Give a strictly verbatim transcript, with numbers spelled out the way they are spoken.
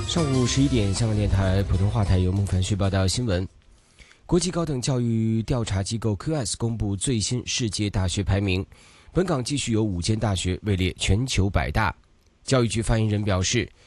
上午十一点，香港电台普通话台由孟凡旭报道新闻。国际高等教育调查机构 Q S 公布最新世界大学排名，本港继续有五间大学位列全球百大。教育局发言人表示，